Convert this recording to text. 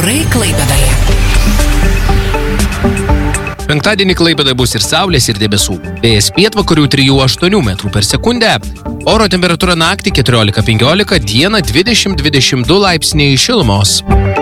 Orai Klaipėdoje. Penktadienį Klaipėdoje bus ir saulės, ir debesų. Vėjas pietvakarių 3–8 metrų per sekundę. Oro temperatūra naktį 14–15, dieną 20–22 laipsniai šilumos.